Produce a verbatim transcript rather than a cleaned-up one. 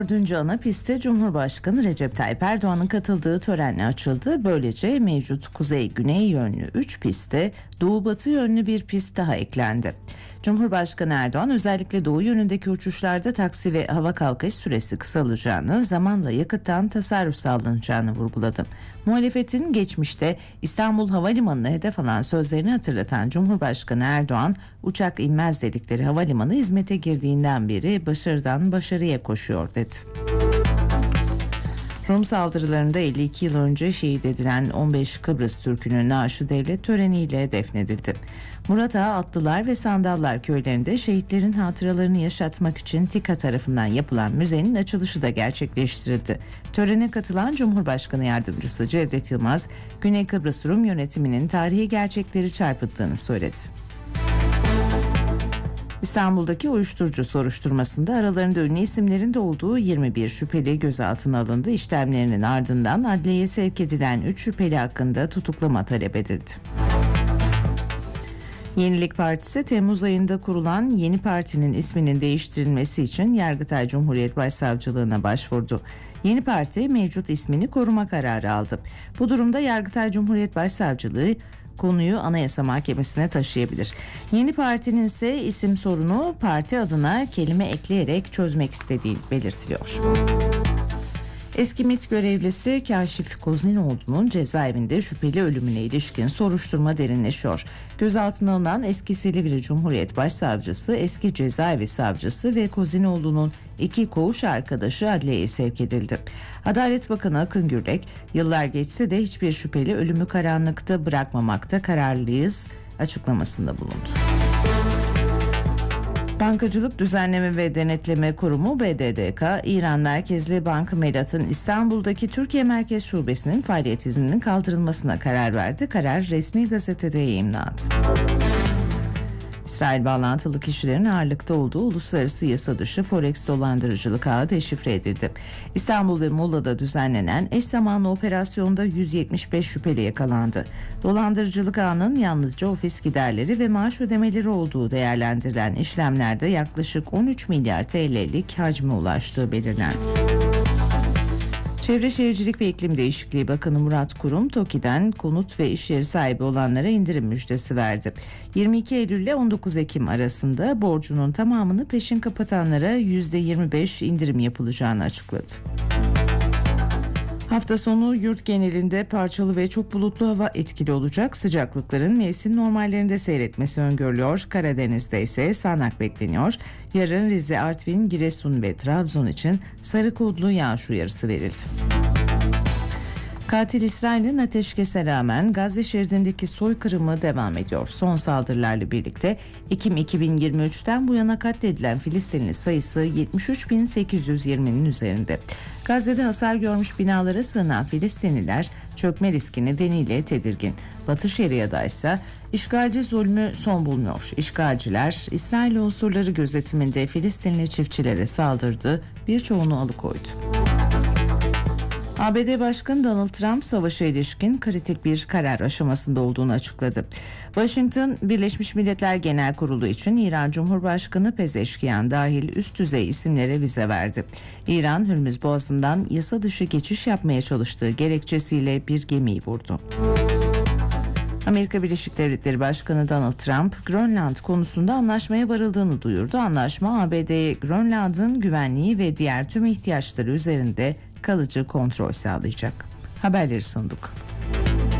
Dördüncü ana pisti Cumhurbaşkanı Recep Tayyip Erdoğan'ın katıldığı törenle açıldı. Böylece mevcut kuzey-güney yönlü üç piste doğu-batı yönlü bir pist daha eklendi. Cumhurbaşkanı Erdoğan özellikle doğu yönündeki uçuşlarda taksi ve hava kalkış süresi kısalacağını, zamanla yakıttan tasarruf sağlanacağını vurguladı. Muhalefetin geçmişte İstanbul Havalimanı'na hedef alan sözlerini hatırlatan Cumhurbaşkanı Erdoğan, uçak inmez dedikleri havalimanı hizmete girdiğinden beri başarıdan başarıya koşuyor dedi. Rum saldırılarında elli iki yıl önce şehit edilen on beş Kıbrıs Türk'ünün naaşı devlet töreniyle defnedildi. Murat Ağa, Atlılar ve Sandallar köylerinde şehitlerin hatıralarını yaşatmak için TİKA tarafından yapılan müzenin açılışı da gerçekleştirildi. Törene katılan Cumhurbaşkanı Yardımcısı Cevdet Yılmaz, Güney Kıbrıs Rum yönetiminin tarihi gerçekleri çarpıttığını söyledi. İstanbul'daki uyuşturucu soruşturmasında aralarında ünlü isimlerin de olduğu yirmi bir şüpheli gözaltına alındı. İşlemlerinin ardından adliyeye sevk edilen üç şüpheli hakkında tutuklama talep edildi. Yenilik Partisi, Temmuz ayında kurulan yeni partinin isminin değiştirilmesi için Yargıtay Cumhuriyet Başsavcılığına başvurdu. Yeni parti mevcut ismini koruma kararı aldı. Bu durumda Yargıtay Cumhuriyet Başsavcılığı konuyu Anayasa Mahkemesi'ne taşıyabilir. Yeni partinin ise isim sorunu parti adına kelime ekleyerek çözmek istediği belirtiliyor. Eski MİT görevlisi Kaşif Kozinoğlu'nun cezaevinde şüpheli ölümüne ilişkin soruşturma derinleşiyor. Gözaltına alınan eski Silivri Cumhuriyet Başsavcısı, eski cezaevi savcısı ve Kozinoğlu'nun iki koğuş arkadaşı adliyeye sevk edildi. Adalet Bakanı Akın Gürlek, yıllar geçse de hiçbir şüpheli ölümü karanlıkta bırakmamakta kararlıyız açıklamasında bulundu. Bankacılık Düzenleme ve Denetleme Kurumu B D D K, İran merkezli Banka Melat'ın İstanbul'daki Türkiye Merkez Şubesi'nin faaliyet izninin kaldırılmasına karar verdi. Karar resmi gazetede yayımlandı. İsrail bağlantılı kişilerin ağırlıkta olduğu uluslararası yasa dışı Forex dolandırıcılık ağı deşifre edildi. İstanbul ve Muğla'da düzenlenen eş zamanlı operasyonda yüz yetmiş beş şüpheli yakalandı. Dolandırıcılık ağının yalnızca ofis giderleri ve maaş ödemeleri olduğu değerlendirilen işlemlerde yaklaşık on üç milyar T L'lik hacme ulaştığı belirlendi. Çevre Şehircilik ve İklim Değişikliği Bakanı Murat Kurum, TOKİ'den konut ve iş yeri sahibi olanlara indirim müjdesi verdi. yirmi iki Eylül ile on dokuz Ekim arasında borcunun tamamını peşin kapatanlara yüzde yirmi beş indirim yapılacağını açıkladı. Hafta sonu yurt genelinde parçalı ve çok bulutlu hava etkili olacak. Sıcaklıkların mevsim normallerinde seyretmesi öngörülüyor. Karadeniz'de ise sağanak bekleniyor. Yarın Rize, Artvin, Giresun ve Trabzon için sarı kodlu yağış uyarısı verildi. Katil İsrail'in ateşkese rağmen Gazze şeridindeki soykırımı devam ediyor. Son saldırılarla birlikte Ekim iki bin yirmi üçten bu yana katledilen Filistinli sayısı yetmiş üç bin sekiz yüz yirminin üzerinde. Gazze'de hasar görmüş binalara sığınan Filistinliler çökme riski nedeniyle tedirgin. Batı Şeria'da ise işgalci zulmü son bulmuyor. İşgalciler İsrail unsurları gözetiminde Filistinli çiftçilere saldırdı, birçoğunu alıkoydu. A B D Başkanı Donald Trump savaşa ilişkin kritik bir karar aşamasında olduğunu açıkladı. Washington, Birleşmiş Milletler Genel Kurulu için İran Cumhurbaşkanı Pezeşkiyan dahil üst düzey isimlere vize verdi. İran, Hürmüz Boğazı'ndan yasa dışı geçiş yapmaya çalıştığı gerekçesiyle bir gemiyi vurdu. Amerika Birleşik Devletleri Başkanı Donald Trump, Grönland konusunda anlaşmaya varıldığını duyurdu. Anlaşma, A B D'ye Grönland'ın güvenliği ve diğer tüm ihtiyaçları üzerinde kalıcı kontrol sağlayacak. Haberleri sunduk.